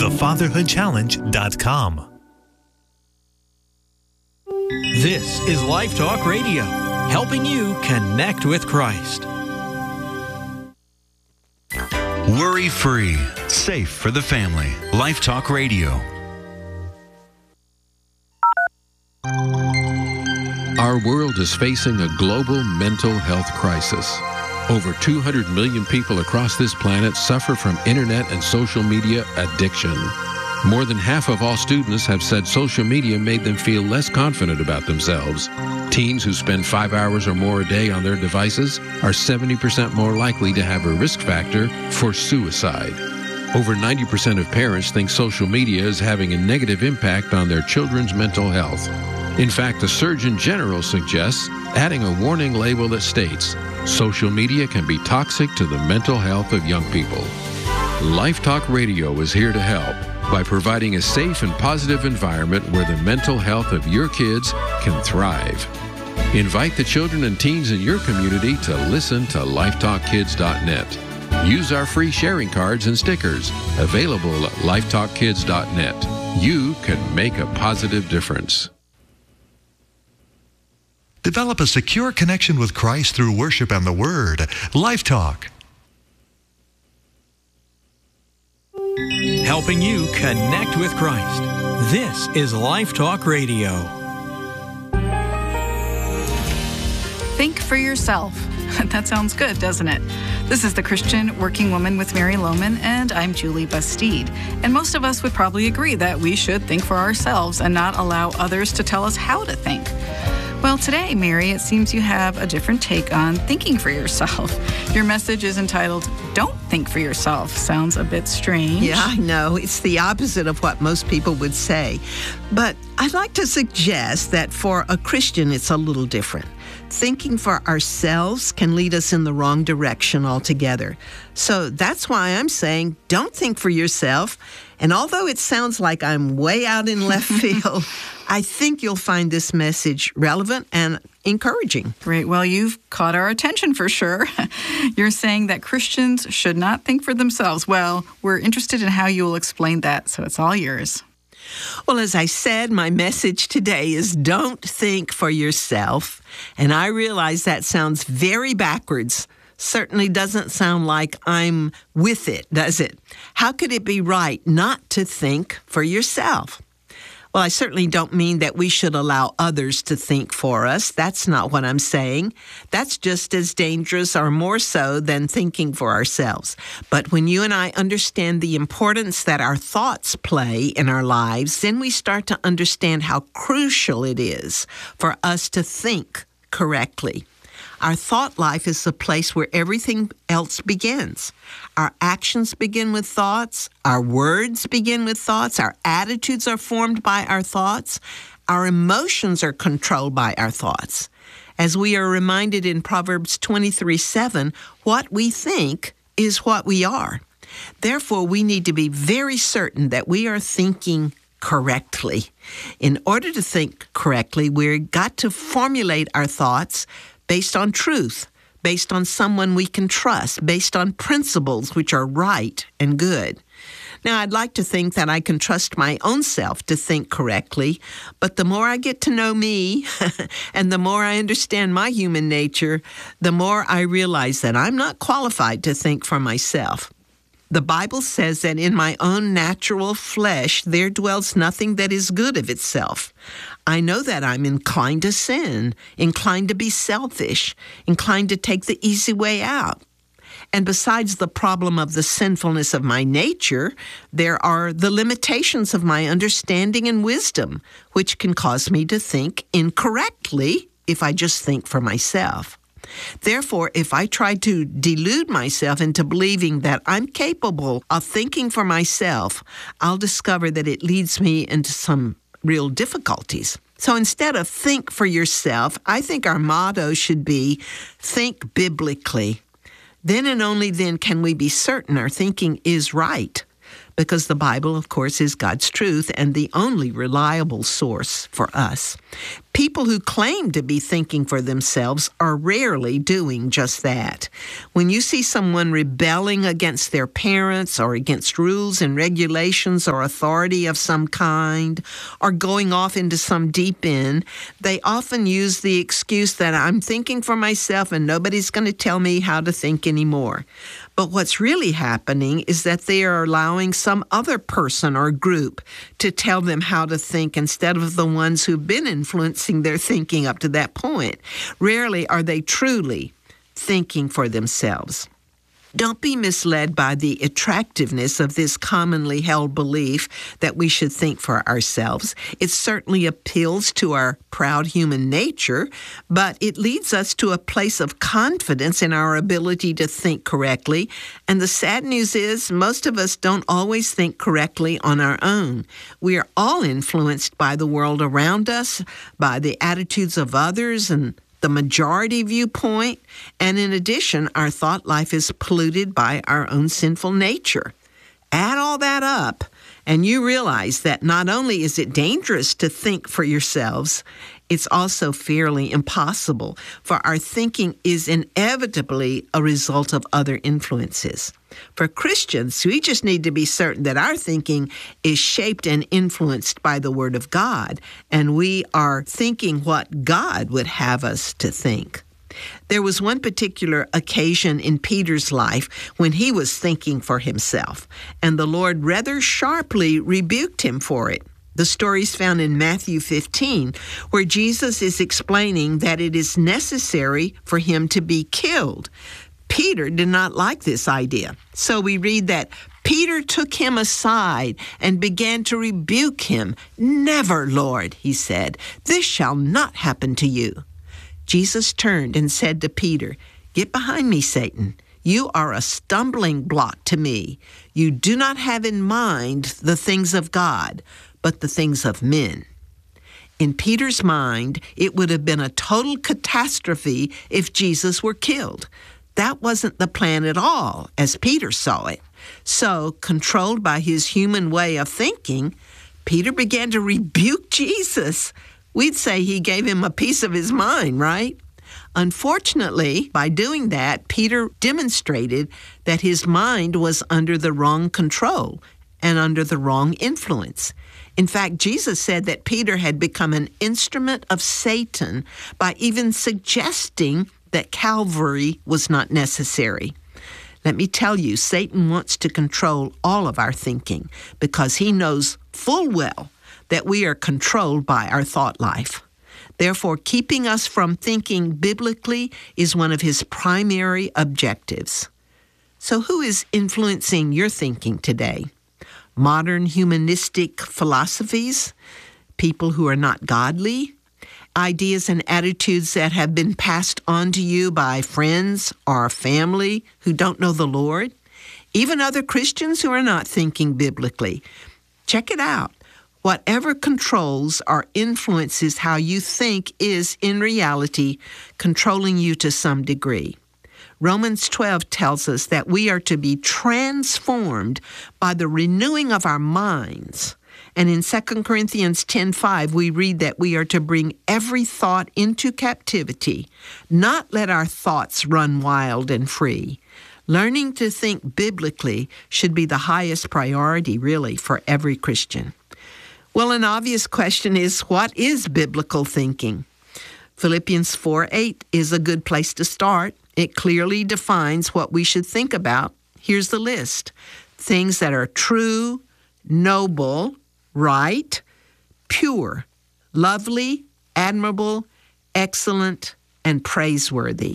thefatherhoodchallenge.com. This is Life Talk Radio, helping you connect with Christ. Worry-free, safe for the family. Life Talk Radio. Our world is facing a global mental health crisis. Over 200 million people across this planet suffer from internet and social media addiction. More than half of all students have said social media made them feel less confident about themselves. Teens who spend 5 hours or more a day on their devices are 70% more likely to have a risk factor for suicide. Over 90% of parents think social media is having a negative impact on their children's mental health. In fact, the Surgeon General suggests adding a warning label that states, social media can be toxic to the mental health of young people. Life Talk Radio is here to help by providing a safe and positive environment where the mental health of your kids can thrive. Invite the children and teens in your community to listen to lifetalkkids.net. Use our free sharing cards and stickers available at lifetalkkids.net. You can make a positive difference. Develop a secure connection with Christ through worship and the Word. Life Talk. Helping you connect with Christ. This is Life Talk Radio. Think for yourself. That sounds good, doesn't it? This is The Christian Working Woman with Mary Lohman, and I'm Julie Bastide. And most of us would probably agree that we should think for ourselves and not allow others to tell us how to think. Well, today, Mary, it seems you have a different take on thinking for yourself. Your message is entitled, Don't Think for Yourself. Sounds a bit strange. Yeah, I know. It's the opposite of what most people would say. But I'd like to suggest that for a Christian, it's a little different. Thinking for ourselves can lead us in the wrong direction altogether. So that's why I'm saying, don't think for yourself. And although it sounds like I'm way out in left field, I think you'll find this message relevant and encouraging. Great. Well, you've caught our attention for sure. You're saying that Christians should not think for themselves. Well, we're interested in how you will explain that, so it's all yours. Well, as I said, my message today is don't think for yourself. And I realize that sounds very backwards. Certainly doesn't sound like I'm with it, does it? How could it be right not to think for yourself? Well, I certainly don't mean that we should allow others to think for us. That's not what I'm saying. That's just as dangerous or more so than thinking for ourselves. But when you and I understand the importance that our thoughts play in our lives, then we start to understand how crucial it is for us to think correctly. Our thought life is the place where everything else begins. Our actions begin with thoughts. Our words begin with thoughts. Our attitudes are formed by our thoughts. Our emotions are controlled by our thoughts. As we are reminded in Proverbs 23:7, what we think is what we are. Therefore, we need to be very certain that we are thinking correctly. In order to think correctly, we've got to formulate our thoughts based on truth, based on someone we can trust, based on principles which are right and good. Now, I'd like to think that I can trust my own self to think correctly, but the more I get to know me and the more I understand my human nature, the more I realize that I'm not qualified to think for myself. The Bible says that in my own natural flesh there dwells nothing that is good of itself. I know that I'm inclined to sin, inclined to be selfish, inclined to take the easy way out. And besides the problem of the sinfulness of my nature, there are the limitations of my understanding and wisdom, which can cause me to think incorrectly if I just think for myself. Therefore, if I try to delude myself into believing that I'm capable of thinking for myself, I'll discover that it leads me into some real difficulties. So instead of think for yourself, I think our motto should be think biblically. Then and only then can we be certain our thinking is right. because the Bible, of course, is God's truth and the only reliable source for us. People who claim to be thinking for themselves are rarely doing just that. When you see someone rebelling against their parents or against rules and regulations or authority of some kind, or going off into some deep end, they often use the excuse that I'm thinking for myself and nobody's going to tell me how to think anymore. But what's really happening is that they are allowing some other person or group to tell them how to think instead of the ones who've been influencing their thinking up to that point. Rarely are they truly thinking for themselves. Don't be misled by the attractiveness of this commonly held belief that we should think for ourselves. It certainly appeals to our proud human nature, but it leads us to a place of confidence in our ability to think correctly. And the sad news is most of us don't always think correctly on our own. We are all influenced by the world around us, by the attitudes of others, and the majority viewpoint, and in addition, our thought life is polluted by our own sinful nature. Add all that up, and you realize that not only is it dangerous to think for yourselves, it's also fairly impossible, for our thinking is inevitably a result of other influences. For Christians, we just need to be certain that our thinking is shaped and influenced by the Word of God, and we are thinking what God would have us to think. There was one particular occasion in Peter's life when he was thinking for himself, and the Lord rather sharply rebuked him for it. The story is found in Matthew 15, where Jesus is explaining that it is necessary for him to be killed. Peter did not like this idea. So we read that Peter took him aside and began to rebuke him. "Never, Lord," he said, "this shall not happen to you." Jesus turned and said to Peter, "Get behind me, Satan. You are a stumbling block to me. You do not have in mind the things of God, but the things of men." In Peter's mind, it would have been a total catastrophe if Jesus were killed. That wasn't the plan at all, as Peter saw it. So, controlled by his human way of thinking, Peter began to rebuke Jesus. We'd say he gave him a piece of his mind, right? Unfortunately, by doing that, Peter demonstrated that his mind was under the wrong control and under the wrong influence. In fact, Jesus said that Peter had become an instrument of Satan by even suggesting that Calvary was not necessary. Let me tell you, Satan wants to control all of our thinking because he knows full well that we are controlled by our thought life. Therefore, keeping us from thinking biblically is one of his primary objectives. So who is influencing your thinking today? Modern humanistic philosophies? People who are not godly? Ideas and attitudes that have been passed on to you by friends or family who don't know the Lord? Even other Christians who are not thinking biblically? Check it out. Whatever controls or influences how you think is, in reality, controlling you to some degree. Romans 12 tells us that we are to be transformed by the renewing of our minds. And in 2 Corinthians 10:5, we read that we are to bring every thought into captivity, not let our thoughts run wild and free. Learning to think biblically should be the highest priority, really, for every Christian. Well, an obvious question is, what is biblical thinking? Philippians 4:8 is a good place to start. It clearly defines what we should think about. Here's the list. Things that are true, noble, right, pure, lovely, admirable, excellent, and praiseworthy.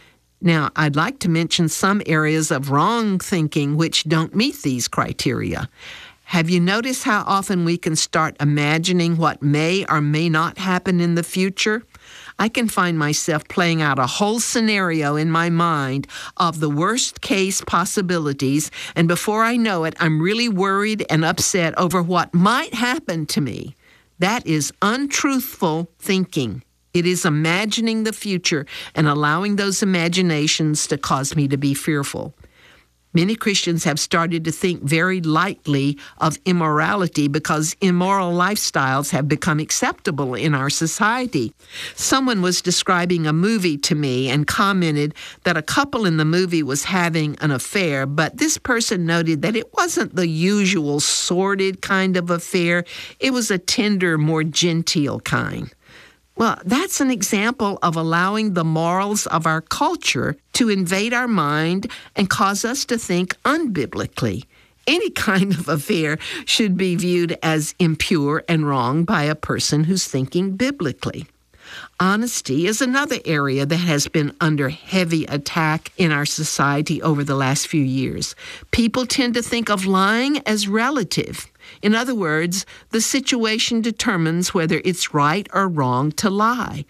Now, I'd like to mention some areas of wrong thinking which don't meet these criteria. Have you noticed how often we can start imagining what may or may not happen in the future? I can find myself playing out a whole scenario in my mind of the worst case possibilities, and before I know it, I'm really worried and upset over what might happen to me. That is untruthful thinking. It is imagining the future and allowing those imaginations to cause me to be fearful. Many Christians have started to think very lightly of immorality because immoral lifestyles have become acceptable in our society. Someone was describing a movie to me and commented that a couple in the movie was having an affair, but this person noted that it wasn't the usual sordid kind of affair. It was a tender, more genteel kind. Well, that's an example of allowing the morals of our culture to invade our mind and cause us to think unbiblically. Any kind of affair should be viewed as impure and wrong by a person who's thinking biblically. Honesty is another area that has been under heavy attack in our society over the last few years. People tend to think of lying as relative. In other words, the situation determines whether it's right or wrong to lie.